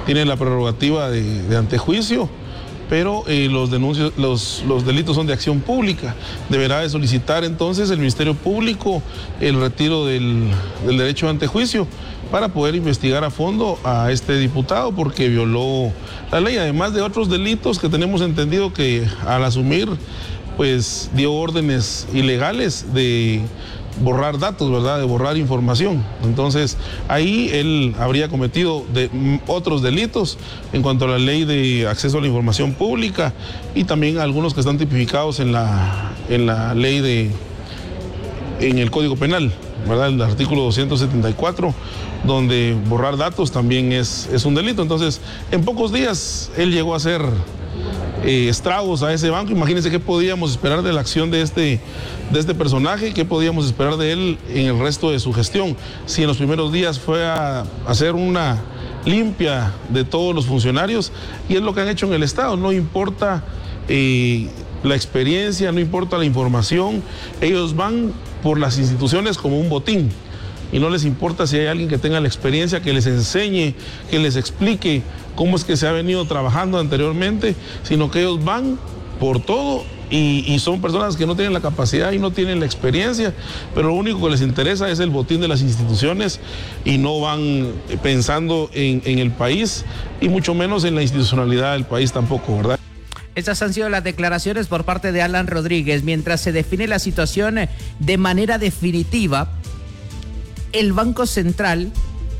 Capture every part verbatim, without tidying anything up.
tiene la prerrogativa de, de antejuicio, pero eh, los, denuncios, los, los delitos son de acción pública. Deberá de solicitar entonces el Ministerio Público el retiro del, del derecho de antejuicio para poder investigar a fondo a este diputado porque violó la ley, además de otros delitos que tenemos entendido que al asumir pues dio órdenes ilegales de borrar datos, ¿verdad? De borrar información. Entonces, ahí él habría cometido de, otros delitos en cuanto a la ley de acceso a la información pública y también algunos que están tipificados en la, en la ley de, en el Código Penal, ¿verdad? El artículo doscientos setenta y cuatro, donde borrar datos también es, es un delito. Entonces, en pocos días él llegó a hacer Eh, estragos a ese banco. Imagínense qué podíamos esperar de la acción de este, de este personaje, qué podíamos esperar de él en el resto de su gestión. Si en los primeros días fue a hacer una limpia de todos los funcionarios, y es lo que han hecho en el Estado, no importa eh, la experiencia, no importa la información, ellos van por las instituciones como un botín. Y no les importa si hay alguien que tenga la experiencia, que les enseñe, que les explique cómo es que se ha venido trabajando anteriormente, sino que ellos van por todo y, y son personas que no tienen la capacidad y no tienen la experiencia, pero lo único que les interesa es el botín de las instituciones y no van pensando en, en el país y mucho menos en la institucionalidad del país tampoco, ¿verdad? Estas han sido las declaraciones por parte de Alan Rodríguez. Mientras se define la situación de manera definitiva, el Banco Central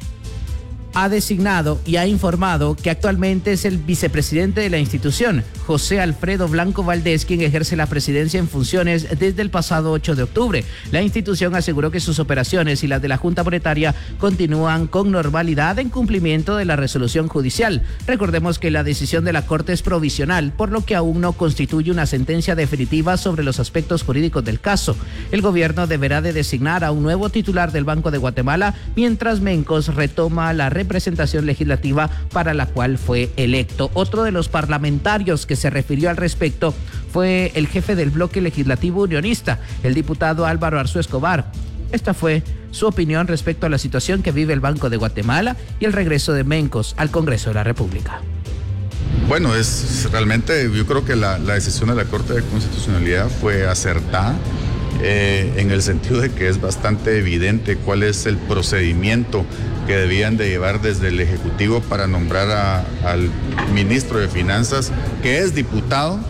ha designado y ha informado que actualmente es el vicepresidente de la institución, José Alfredo Blanco Valdés, quien ejerce la presidencia en funciones desde el pasado ocho de octubre. La institución aseguró que sus operaciones y las de la Junta Monetaria continúan con normalidad en cumplimiento de la resolución judicial. Recordemos que la decisión de la Corte es provisional, por lo que aún no constituye una sentencia definitiva sobre los aspectos jurídicos del caso. El gobierno deberá de designar a un nuevo titular del Banco de Guatemala, mientras Mencos retoma la representación legislativa para la cual fue electo. Otro de los parlamentarios que se refirió al respecto fue el jefe del bloque legislativo unionista, el diputado Álvaro Arzú Escobar. Esta fue su opinión respecto a la situación que vive el Banco de Guatemala y el regreso de Mencos al Congreso de la República. Bueno, es realmente, yo creo que la, la decisión de la Corte de Constitucionalidad fue acertada. Eh, en el sentido de que es bastante evidente cuál es el procedimiento que debían de llevar desde el Ejecutivo para nombrar a, al ministro de Finanzas, que es diputado,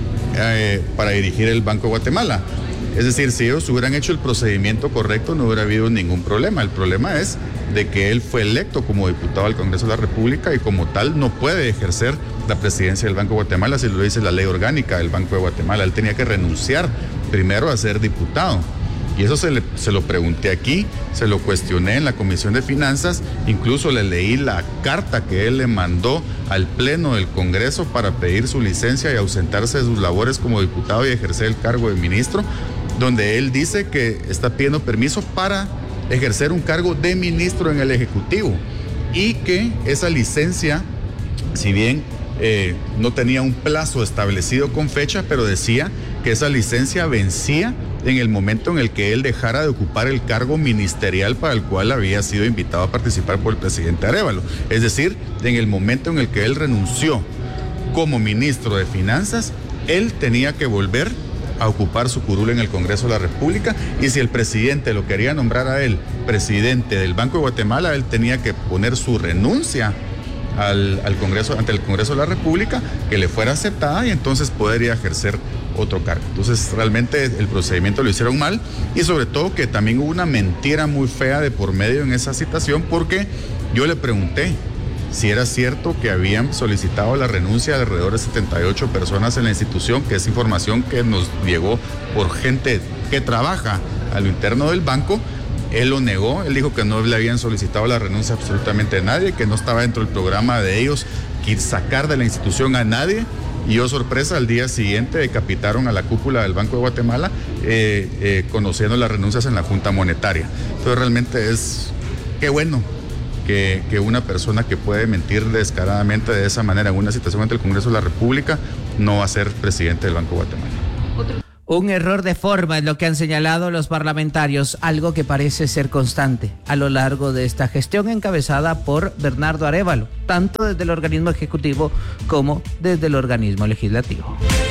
eh, para dirigir el Banco de Guatemala. Es decir, si ellos hubieran hecho el procedimiento correcto, no hubiera habido ningún problema. El problema es de que él fue electo como diputado al Congreso de la República y como tal no puede ejercer la presidencia del Banco de Guatemala, si lo dice la ley orgánica del Banco de Guatemala. Él tenía que renunciar primero a ser diputado. Y eso se, le, se lo pregunté aquí, se lo cuestioné en la Comisión de Finanzas, incluso le leí la carta que él le mandó al Pleno del Congreso para pedir su licencia y ausentarse de sus labores como diputado y ejercer el cargo de ministro, donde él dice que está pidiendo permiso para ejercer un cargo de ministro en el Ejecutivo y que esa licencia, si bien eh, no tenía un plazo establecido con fecha, pero decía que esa licencia vencía en el momento en el que él dejara de ocupar el cargo ministerial para el cual había sido invitado a participar por el presidente Arévalo. Es decir, en el momento en el que él renunció como ministro de Finanzas, él tenía que volver a ocupar su curul en el Congreso de la República, y si el presidente lo quería nombrar a él presidente del Banco de Guatemala, él tenía que poner su renuncia al, al Congreso, ante el Congreso de la República, que le fuera aceptada y entonces podría ejercer otro cargo. Entonces realmente el procedimiento lo hicieron mal, y sobre todo que también hubo una mentira muy fea de por medio en esa citación, porque yo le pregunté si era cierto que habían solicitado la renuncia de alrededor de setenta y ocho personas en la institución, que es información que nos llegó por gente que trabaja a lo interno del banco. Él lo negó, él dijo que no le habían solicitado la renuncia absolutamente a nadie, que no estaba dentro del programa de ellos que sacar de la institución a nadie. Y yo, sorpresa, al día siguiente decapitaron a la cúpula del Banco de Guatemala, eh, eh, conociendo las renuncias en la Junta Monetaria. Entonces realmente es, qué bueno que, que una persona que puede mentir descaradamente de esa manera en una situación ante el Congreso de la República no va a ser presidente del Banco de Guatemala. Un error de forma es lo que han señalado los parlamentarios, algo que parece ser constante a lo largo de esta gestión encabezada por Bernardo Arévalo, tanto desde el organismo ejecutivo como desde el organismo legislativo.